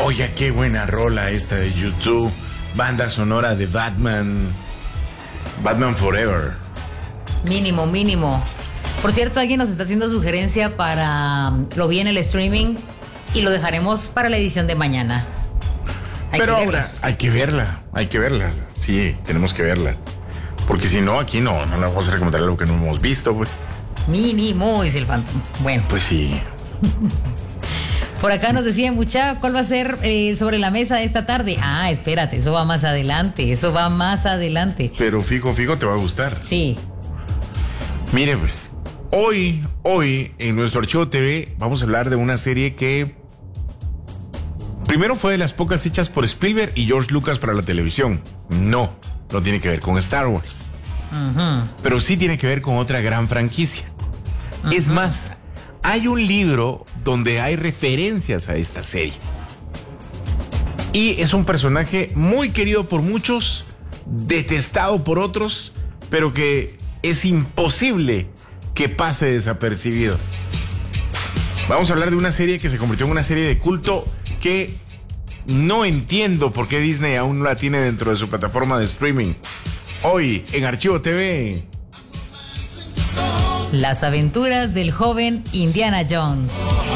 Oye, qué buena rola esta de YouTube. Banda sonora de Batman. Batman Forever. Mínimo. Por cierto, alguien nos está haciendo sugerencia para lo vi en el streaming y lo dejaremos para la edición de mañana. Pero ahora hay que verla. Sí, tenemos que verla. Porque si no, aquí no le vamos a recomendar algo que no hemos visto, pues. Mínimo, dice el Phantom. Bueno. Pues sí. Por acá nos decía, mucha, ¿cuál va a ser sobre la mesa de esta tarde? Ah, espérate, eso va más adelante. Pero fijo, te va a gustar. Sí. Mire, pues, hoy, en nuestro Archivo TV, vamos a hablar de una serie que primero fue de las pocas hechas por Spielberg y George Lucas para la televisión. No tiene que ver con Star Wars. Pero sí tiene que ver con otra gran franquicia. Es más, hay un libro donde hay referencias a esta serie. Y es un personaje muy querido por muchos, detestado por otros, pero que es imposible que pase desapercibido. Vamos a hablar de una serie que se convirtió en una serie de culto que no entiendo por qué Disney aún no la tiene dentro de su plataforma de streaming. Hoy, en Archivo TV... Las aventuras del joven Indiana Jones.